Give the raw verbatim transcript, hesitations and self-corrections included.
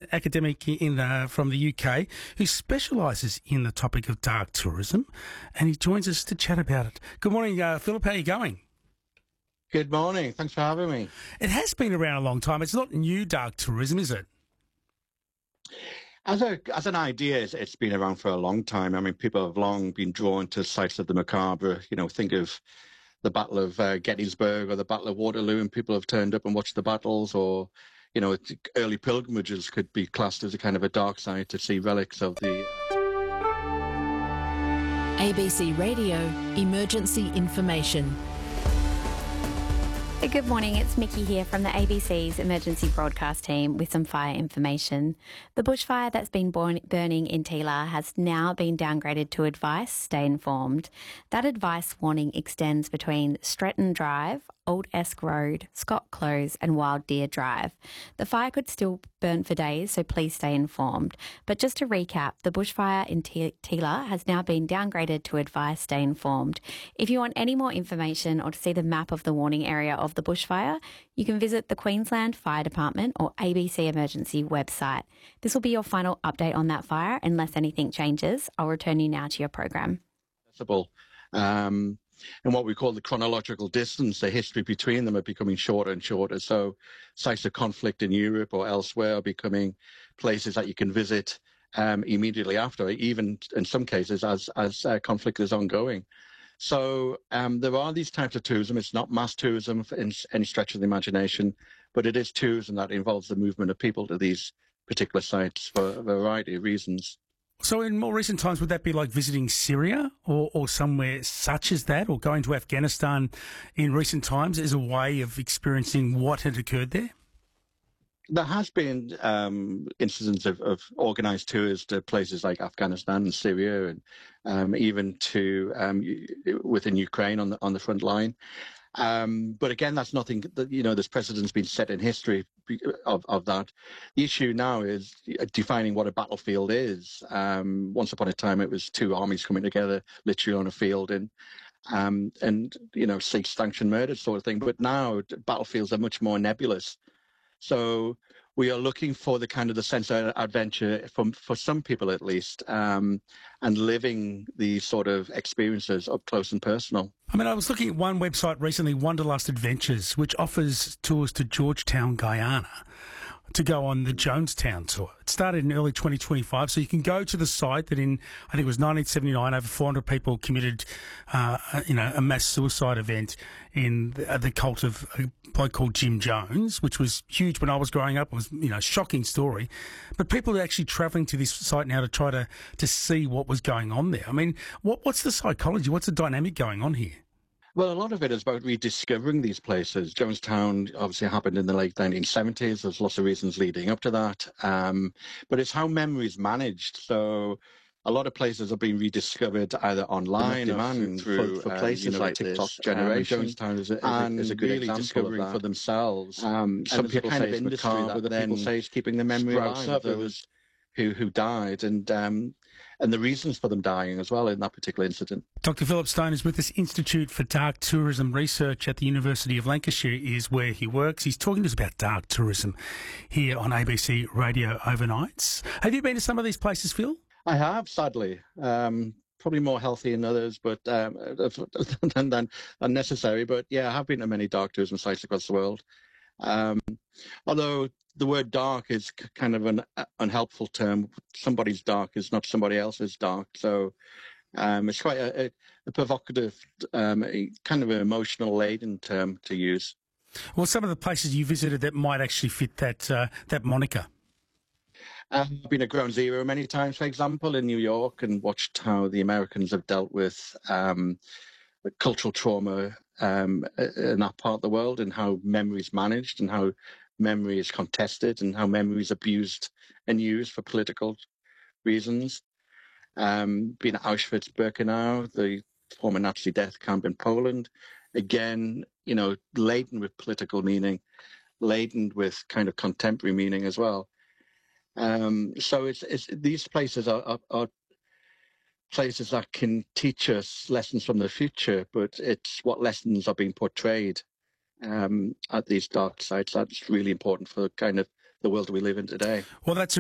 academic in uh, from the U K who specialises in the topic of dark tourism, and he joins us to chat about it. Good morning, uh, Philip. How are you going? Good morning. Thanks for having me. It has been around a long time. It's not new dark tourism, is it? As a as an idea, it's, it's been around for a long time. I mean, people have long been drawn to sites of the macabre. You know, think of the Battle of uh, Gettysburg or the Battle of Waterloo, and people have turned up and watched the battles. Or, you know, early pilgrimages could be classed as a kind of a dark side to see relics of the. A B C Radio Emergency Information. Good morning, it's Mickey here from the A B C's emergency broadcast team with some fire information. The bushfire that's been born, burning in Teela has now been downgraded to advice, stay informed. That advice warning extends between Stretton Drive, Old Esk Road, Scott Close and Wild Deer Drive. The fire could still burn for days, so please stay informed. But just to recap, the bushfire in Te- Teela has now been downgraded to advice, stay informed. If you want any more information or to see the map of the warning area of the bushfire, you can visit the Queensland Fire Department or A B C Emergency website. This will be your final update on that fire. Unless anything changes, I'll return you now to your program. Um, and what we call the chronological distance, the history between them are becoming shorter and shorter. So sites of conflict in Europe or elsewhere are becoming places that you can visit um, immediately after, even in some cases as, as uh, conflict is ongoing. So um, there are these types of tourism. It's not mass tourism in any stretch of the imagination, but it is tourism that involves the movement of people to these particular sites for a variety of reasons. So in more recent times, would that be like visiting Syria or, or somewhere such as that, or going to Afghanistan in recent times as a way of experiencing what had occurred there? There has been um, incidents of, of organised tours to places like Afghanistan and Syria, and um, even to um, within Ukraine on the on the front line. Um, but again, that's nothing that, you know, there's precedents been set in history of, of that. The issue now is defining what a battlefield is. Um, once upon a time, it was two armies coming together, literally on a field, and um, and you know, six sanctioned murder sort of thing. But now battlefields are much more nebulous. So we are looking for the kind of the sense of adventure from for some people at least, um, and living these sort of experiences up close and personal. I mean, I was looking at one website recently, Wanderlust Adventures, which offers tours to Georgetown, Guyana, to go on the Jonestown tour. It started in early twenty twenty-five, so you can go to the site that in, I think it was nineteen seventy-nine, over four hundred people committed, uh, you know, a mass suicide event in the, uh, the cult of a bloke called Jim Jones, which was huge when I was growing up. It was, you know, a shocking story. But people are actually travelling to this site now to try to, to see what was going on there. I mean, what, what's the psychology? What's the dynamic going on here? Well, a lot of it is about rediscovering these places. Jonestown obviously happened in the late nineteen seventies. There's lots of reasons leading up to that. Um, but it's how memory is managed. So a lot of places are being rediscovered either online or through for, for um, places you know, like TikTok this. Generation. Um, Jonestown is a, is a, is a good really example discovering of that. For themselves. Um, some people kind say of it's industry macabre, that then people say it's keeping the memory alive of those who, who died. And um, and the reasons for them dying as well in that particular incident. Doctor Philip Stone is with this Institute for Dark Tourism Research at the University of Lancashire is where he works. He's talking to us about dark tourism here on A B C Radio Overnights. Have you been to some of these places, Phil? I have, sadly. Um, probably more healthy than others, but um, than, than unnecessary. But yeah, I have been to many dark tourism sites across the world. Um, although the word dark is c- kind of an uh, unhelpful term. Somebody's dark is not somebody else's dark. So um, it's quite a, a, a provocative, um, a kind of an emotional laden term to use. Well, some of the places you visited that might actually fit that uh, that moniker. I've been at Ground Zero many times, for example, in New York, and watched how the Americans have dealt with um, cultural trauma um, in that part of the world, and how memory is managed, and how memory is contested, and how memory is abused and used for political reasons. Um, been at Auschwitz-Birkenau, the former Nazi death camp in Poland. Again, you know, laden with political meaning, laden with kind of contemporary meaning as well. Um, so it's, it's these places are, are, are places that can teach us lessons from the future, but it's what lessons are being portrayed um, at these dark sites that's really important for kind of the world we live in today. Well, that's